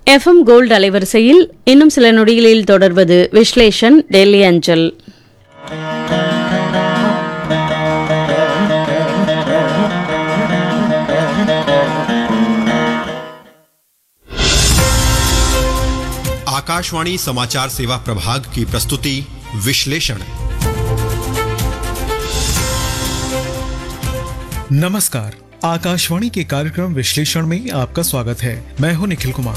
FM gold அலைவரிசையில் இன்னும் சில நொடிகளில் தொடர்வது விஸ்லேஷன் டெல்லி அஞ்சல். आकाशवाणी समाचार सेवा प्रभाग की प्रस्तुति विश्लेषण. नमस्कार, आकाशवाणी के कार्यक्रम विश्लेषण में आपका स्वागत है. मैं हूं निखिल कुमार.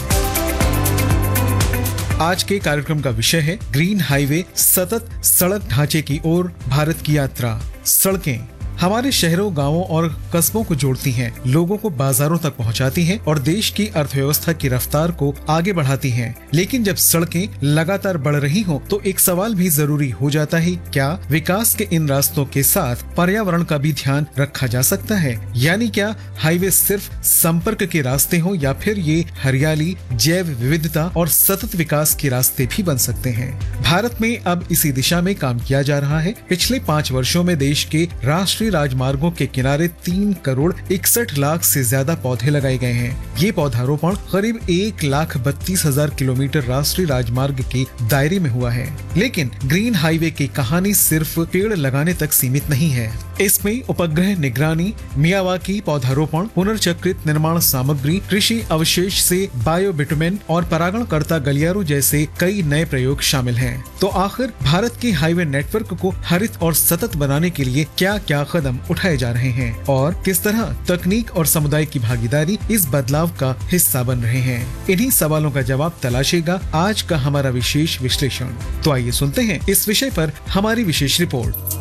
आज के कार्यक्रम का विषय है ग्रीन हाईवे, सतत सड़क ढांचे की ओर भारत की यात्रा. सड़कें हमारे शहरों, गांवों और कस्बों को जोड़ती हैं, लोगों को बाजारों तक पहुंचाती हैं और देश की अर्थव्यवस्था की रफ्तार को आगे बढ़ाती हैं. लेकिन जब सड़कें लगातार बढ़ रही हों, तो एक सवाल भी जरूरी हो जाता है, क्या विकास के इन रास्तों के साथ पर्यावरण का भी ध्यान रखा जा सकता है? यानी क्या हाईवे सिर्फ संपर्क के रास्ते हों या फिर ये हरियाली, जैव विविधता और सतत विकास के रास्ते भी बन सकते हैं? भारत में अब इसी दिशा में काम किया जा रहा है. पिछले 5 वर्षों में देश के राष्ट्रीय राजमार्गों के किनारे 3 करोड़ 61 लाख से ज्यादा पौधे लगाए गए हैं. ये पौधारोपण करीब 1,32,000 किलोमीटर राष्ट्रीय राजमार्ग के दायरे में हुआ है. लेकिन ग्रीन हाईवे की कहानी सिर्फ पेड़ लगाने तक सीमित नहीं है. इसमें उपग्रह निगरानी, मियावाकी पौधारोपण, पुनर्चक्रित निर्माण सामग्री, कृषि अवशेष से बायोबिटुमेन और परागणकर्ता गलियारों जैसे कई नए प्रयोग शामिल हैं. तो आखिर भारत के हाईवे नेटवर्क को हरित और सतत बनाने के लिए क्या क्या कदम उठाए जा रहे हैं और किस तरह तकनीक और समुदाय की भागीदारी इस बदलाव का हिस्सा बन रहे हैं? इन्हीं सवालों का जवाब तलाशेगा आज का हमारा विशेष विश्लेषण. तो आइए सुनते हैं इस विषय पर हमारी विशेष रिपोर्ट.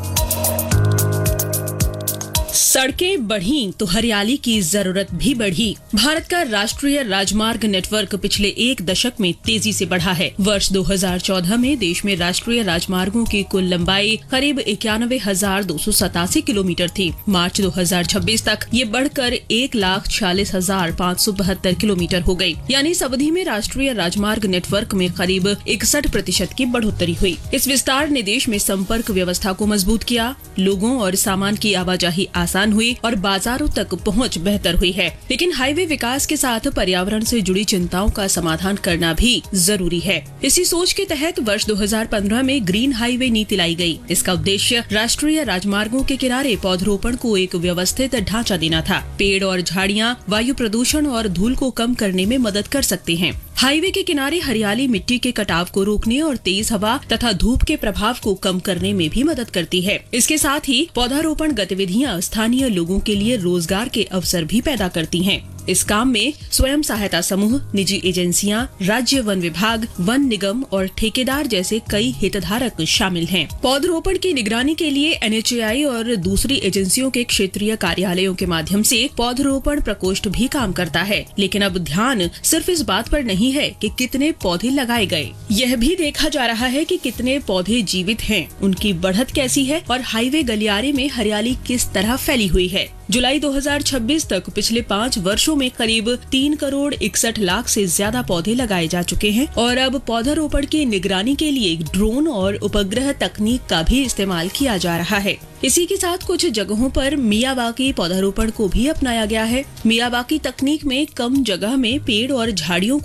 सड़कें बढ़ी तो हरियाली की जरूरत भी बढ़ी. भारत का राष्ट्रीय राजमार्ग नेटवर्क पिछले 1 दशक में तेजी से बढ़ा है. वर्ष 2014 में देश में राष्ट्रीय राजमार्गों की कुल लंबाई करीब 91,287 किलोमीटर थी. मार्च 2026 तक ये बढ़कर 1,46,572 किलोमीटर हो गई. यानी इस अवधि में राष्ट्रीय राजमार्ग नेटवर्क में करीब 61% की बढ़ोतरी हुई. इस विस्तार ने देश में संपर्क व्यवस्था को मजबूत किया, लोगों और सामान की आवाजाही आसान हुई और बाजारों तक पहुंच बेहतर हुई है. लेकिन हाईवे विकास के साथ पर्यावरण से जुड़ी चिंताओं का समाधान करना भी जरूरी है. इसी सोच के तहत वर्ष 2015 में ग्रीन हाईवे नीति लाई गई. इसका उद्देश्य राष्ट्रीय राजमार्गों के किनारे पौधरोपण को एक व्यवस्थित ढांचा देना था. पेड़ और झाड़ियां वायु प्रदूषण और धूल को कम करने में मदद कर सकते हैं. हाईवे के किनारे हरियाली मिट्टी के कटाव को रोकने और तेज हवा तथा धूप के प्रभाव को कम करने में भी मदद करती है. इसके साथ ही पौधारोपण गतिविधियां स्थानीय लोगों के लिए रोजगार के अवसर भी पैदा करती हैं. इस काम में स्वयं सहायता समूह, निजी एजेंसियां, राज्य वन विभाग, वन निगम और ठेकेदार जैसे कई हितधारक शामिल हैं. पौधरोपण की निगरानी के लिए NHAI और दूसरी एजेंसियों के क्षेत्रीय कार्यालयों के माध्यम से पौधरोपण प्रकोष्ठ भी काम करता है. लेकिन अब ध्यान सिर्फ इस बात पर नहीं है कि कितने पौधे लगाए गए, यह भी देखा जा रहा है कि कितने पौधे जीवित हैं, उनकी बढ़त कैसी है और हाईवे गलियारे में हरियाली किस तरह फैली हुई है. जुलाई 2026 तक पिछले 5 वर्षों में करीब 3 करोड़ 61 लाख से ज्यादा पौधे लगाए जा चुके हैं और अब पौधारोपण की निगरानी के लिए ड्रोन और उपग्रह तकनीक का भी इस्तेमाल किया जा रहा है. इसी के साथ कुछ जगहों पर मियावाकी पौधारोपण को भी अपनाया गया है. मियावाकी तकनीक में कम जगह में पेड़ और झाड़ियों